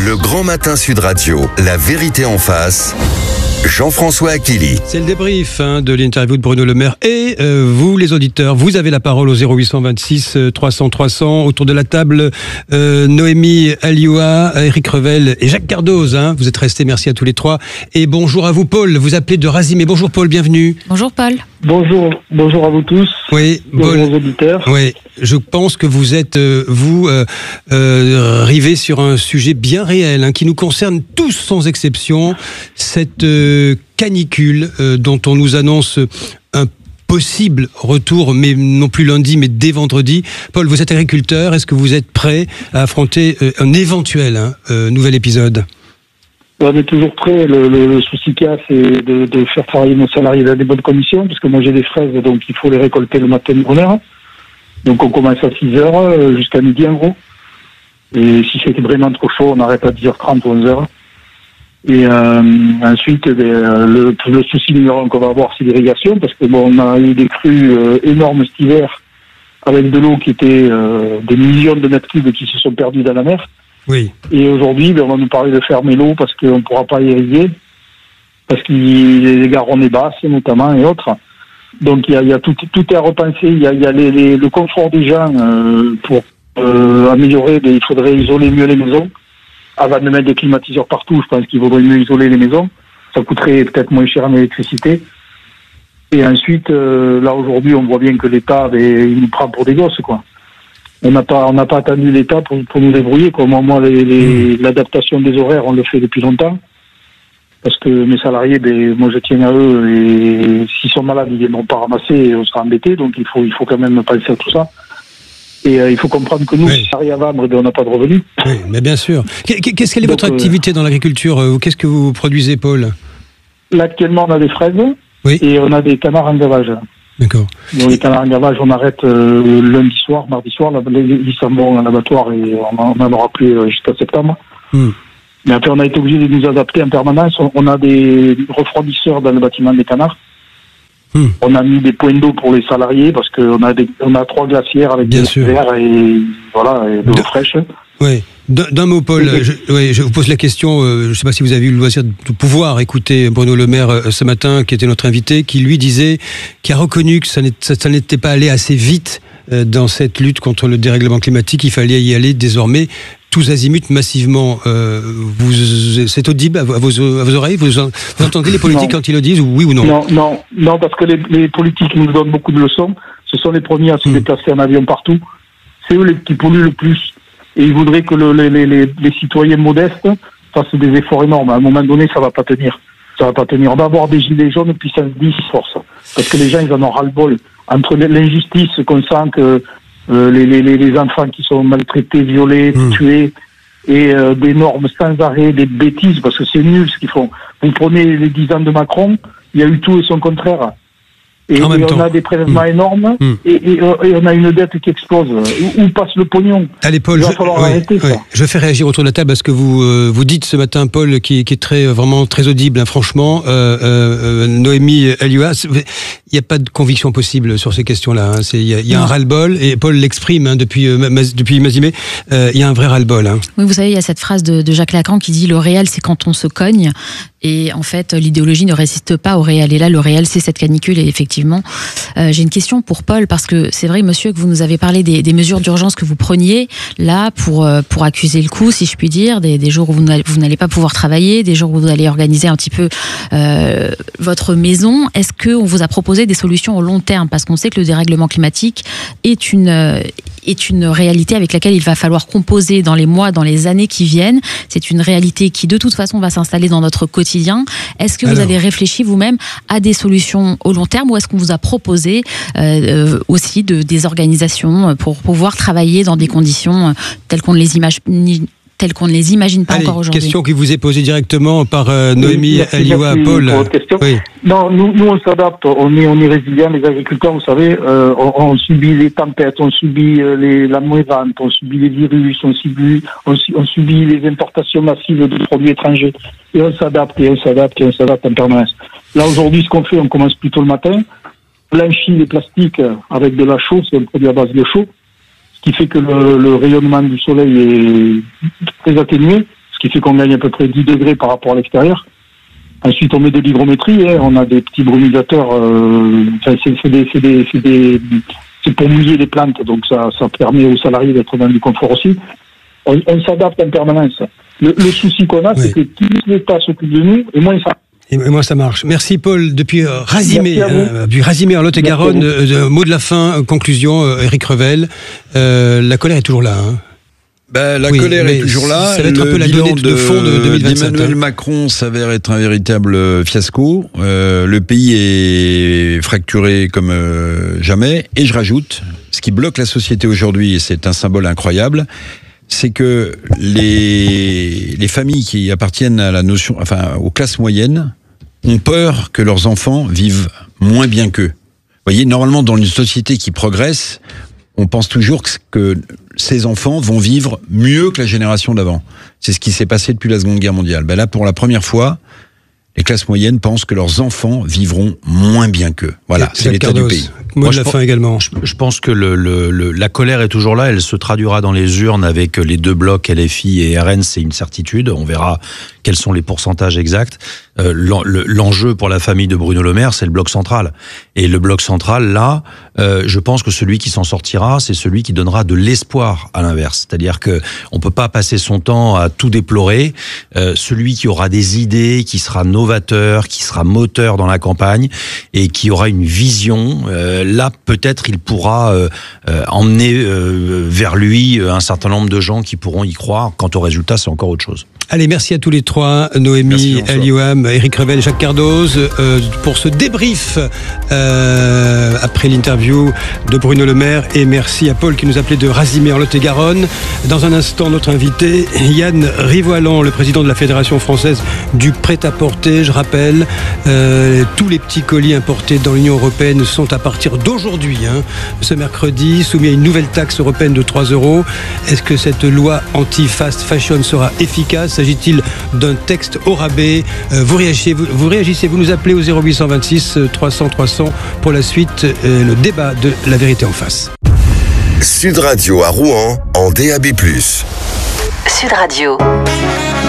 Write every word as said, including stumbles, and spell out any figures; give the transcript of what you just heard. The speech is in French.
Le Grand Matin Sud Radio, la vérité en face. Jean-François Achilly. C'est le débrief hein, de l'interview de Bruno Le Maire. Et euh, vous, les auditeurs, vous avez la parole au zéro huit cent vingt-six trois cents trois cents. Autour de la table, euh, Noémie Alioua, Éric Revel et Jacques Cardoz. Hein. Vous êtes restés, merci à tous les trois. Et bonjour à vous, Paul. Vous appelez de Razimé. Bonjour, Paul, bienvenue. Bonjour, Paul. Bonjour, bonjour à vous tous. Oui, bonjour Paul, aux auditeurs. Oui, je pense que vous êtes, euh, vous, euh, euh, rivés sur un sujet bien réel, hein, qui nous concerne tous sans exception. Cette euh, canicule euh, dont on nous annonce un possible retour, mais non plus lundi, mais dès vendredi. Paul, vous êtes agriculteur. Est-ce que vous êtes prêt à affronter euh, un éventuel hein, euh, nouvel épisode ? On est toujours prêt. Le, le, le souci qu'il y a, c'est de, de faire travailler nos salariés dans des bonnes conditions, parce que moi j'ai des fraises, donc il faut les récolter le matin de bonne heure. Donc on commence à six heures jusqu'à midi en gros. Et si c'était vraiment trop chaud, on arrête à dix heures trente ou onze heures. Et euh, ensuite, ben, le, le souci numéro un qu'on va avoir, c'est l'irrigation, parce que bon, on a eu des crues euh, énormes cet hiver, avec de l'eau qui était euh, des millions de mètres cubes qui se sont perdus dans la mer. Oui. Et aujourd'hui, ben, on va nous parler de fermer l'eau parce qu'on ne pourra pas irriguer, parce que les garonnes basses notamment et autres. Donc il y a, il y a tout, tout est à repenser. Il y a, il y a les, les, le confort des gens euh, pour euh, améliorer. Ben, il faudrait isoler mieux les maisons. Avant de mettre des climatiseurs partout, je pense qu'il vaudrait mieux isoler les maisons. Ça coûterait peut-être moins cher en électricité. Et ensuite, euh, là aujourd'hui, on voit bien que l'État, ben, il nous prend pour des gosses, quoi. On n'a pas, on n'a pas attendu l'État pour, pour nous débrouiller. Quoi. Moi, moi les, les, l'adaptation des horaires, on le fait depuis longtemps. Parce que mes salariés, ben, moi, je tiens à eux. Et s'ils sont malades, ils ne viendront pas ramasser et on sera embêtés. Donc, il faut, il faut quand même penser à tout ça. Et euh, il faut comprendre que nous, oui. si on à vendre, ben, on n'a pas de revenus. Oui, mais bien sûr. Qu'est-ce quelle est votre donc, activité dans l'agriculture ? Qu'est-ce que vous produisez, Paul ? Là, actuellement, on a des fraises oui. et on a des canards en gavage. D'accord. Donc, les canards en gavage, on arrête euh, lundi soir, mardi soir. Ils s'en vont à l'abattoir et on n'en aura plus euh, jusqu'à septembre. Hmm. Mais après, on a été obligé de nous adapter en permanence. On a des refroidisseurs dans le bâtiment des canards. Hmm. On a mis des points d'eau pour les salariés parce qu'on a, des, on a trois glacières avec bien des sûr. verres et, voilà, et de l'eau fraîche. Oui. D'un mot, Paul, je, oui, je vous pose la question, euh, je ne sais pas si vous avez eu le loisir de pouvoir écouter Bruno Le Maire euh, ce matin, qui était notre invité, qui lui disait, qui a reconnu que ça n'était pas allé assez vite euh, dans cette lutte contre le dérèglement climatique, il fallait y aller désormais tous azimuts massivement. Euh, vous, c'est audible à vos, à vos oreilles vous, vous entendez les politiques non. quand ils le disent, oui ou non? Non, non, non, parce que les, les politiques nous donnent beaucoup de leçons. Ce sont les premiers à se mmh. déplacer en avion partout. C'est eux les, qui polluent le plus. Et ils voudraient que le, les, les, les citoyens modestes fassent des efforts énormes. À un moment donné, ça va pas tenir. Ça va pas tenir. On va avoir des gilets jaunes puissance dix force. Parce que les gens, ils en ont ras-le-bol. Entre l'injustice qu'on sent que euh, les, les, les enfants qui sont maltraités, violés, mmh. tués, et euh, des normes sans arrêt, des bêtises, parce que c'est nul ce qu'ils font. Vous prenez les dix ans de Macron, il y a eu tout et son contraire. Et, et on temps. a des prélèvements mmh. énormes mmh. Et, et, et on a une dette qui explose. Où, où passe le pognon? Allez, Paul, il va je, falloir ouais, arrêter ouais. ça. Je fais réagir autour de la table parce que vous euh, vous dites ce matin, Paul, qui, qui est très vraiment très audible, hein, franchement. Euh, euh, Noémie Alioua, il n'y a pas de conviction possible sur ces questions-là. Hein. Il y a, y a un ras-le-bol et Paul l'exprime hein, depuis euh, depuis Mazimé. Il euh, y a un vrai ras-le-bol. Hein. Oui, vous savez, il y a cette phrase de, de Jacques Lacan qui dit le réel, c'est quand on se cogne. Et en fait, l'idéologie ne résiste pas au réel. Et là, le réel, c'est cette canicule. Et effectivement, euh, j'ai une question pour Paul, parce que c'est vrai, monsieur, que vous nous avez parlé des, des mesures d'urgence que vous preniez, là, pour, pour accuser le coup, si je puis dire, des, des jours où vous n'allez pas pouvoir travailler, des jours où vous allez organiser un petit peu euh, votre maison. Est-ce qu'on vous a proposé des solutions au long terme? Parce qu'on sait que le dérèglement climatique est une, est une réalité avec laquelle il va falloir composer dans les mois, dans les années qui viennent. C'est une réalité qui, de toute façon, va s'installer dans notre quotidien. Est-ce que vous Alors. avez réfléchi vous-même à des solutions au long terme, ou est-ce qu'on vous a proposé euh, aussi de, des organisations pour pouvoir travailler dans des conditions telles qu'on ne les imagine telles qu'on ne les imagine pas Allez, encore aujourd'hui? Question qui vous est posée directement par euh, Noémie oui, Alioua, Paul. Oui. Non, nous, nous on s'adapte, on est, on est résilients, les agriculteurs, vous savez, euh, on, on subit les tempêtes, on subit euh, les, la moisante, on subit les virus, on subit, on, on subit les importations massives de produits étrangers. Et on s'adapte, et on s'adapte, et on s'adapte en permanence. Là, aujourd'hui, ce qu'on fait, on commence plutôt le matin, blanchit les plastiques avec de la chaux, c'est un produit à base de chaux, ce qui fait que le, le rayonnement du soleil est très atténué, ce qui fait qu'on gagne à peu près dix degrés par rapport à l'extérieur. Ensuite, on met de l'hygrométrie, hein, on a des petits brumisateurs, euh, enfin, c'est, c'est, des, c'est, des, c'est, des, c'est pour mouiller les plantes, donc ça, ça permet aux salariés d'être dans du confort aussi. On, on s'adapte en permanence. Le, le souci qu'on a, oui. c'est que plus l'État s'occupe de nous, et moins ça. Et moi, ça marche. Merci, Paul. Depuis euh, Razimé, hein, depuis Razimé en Lot-et-Garonne, euh, mot de la fin, conclusion, euh, Éric Revel. Euh, la colère est toujours là. Hein. Ben, la oui, colère est toujours là. Ça va être le un peu la donnée de, de fond de deux mille vingt-sept. Emmanuel hein. Macron s'avère être un véritable fiasco. Euh, le pays est fracturé comme euh, jamais. Et je rajoute, ce qui bloque la société aujourd'hui, et c'est un symbole incroyable, c'est que les, les familles qui appartiennent à la notion, enfin, aux classes moyennes ont peur que leurs enfants vivent moins bien qu'eux. Vous voyez, normalement, dans une société qui progresse, on pense toujours que ces enfants vont vivre mieux que la génération d'avant. C'est ce qui s'est passé depuis la Seconde Guerre mondiale. Ben là, pour la première fois, les classes moyennes pensent que leurs enfants vivront moins bien qu'eux. Voilà, c'est l'état du pays. Mot de la fin également. Je, je pense que le, le, le, la colère est toujours là. Elle se traduira dans les urnes avec les deux blocs L F I et R N. C'est une certitude. On verra quels sont les pourcentages exacts. Euh, l'enjeu pour la famille de Bruno Le Maire, c'est le bloc central. Et le bloc central, là, euh, je pense que celui qui s'en sortira, c'est celui qui donnera de l'espoir à l'inverse. C'est-à-dire que on peut pas passer son temps à tout déplorer. Euh, celui qui aura des idées, qui sera novateur, qui sera moteur dans la campagne et qui aura une vision, euh, là, peut-être, il pourra euh, euh, emmener euh, vers lui un certain nombre de gens qui pourront y croire. Quant au résultat, c'est encore autre chose. Allez, merci à tous les trois, Noémie, Elioam, Éric Revel, Jacques Cardoz, euh, pour ce débrief euh, après l'interview de Bruno Le Maire. Et merci à Paul qui nous appelait de Razimé en Lot-et-Garonne. Dans un instant, notre invité, Yann Rivoalan, le président de la Fédération française du prêt-à-porter. Je rappelle, euh, tous les petits colis importés dans l'Union européenne sont à partir d'aujourd'hui, hein, ce mercredi, soumis à une nouvelle taxe européenne de trois euros. Est-ce que cette loi anti-fast fashion sera efficace ? S'agit-il d'un texte au rabais ? euh, vous, réagissez, vous, vous réagissez, vous nous appelez au zéro huit cent vingt-six trois cents trois cents pour la suite, euh, le débat de La Vérité en face. Sud Radio à Rouen en D A B plus. Sud Radio.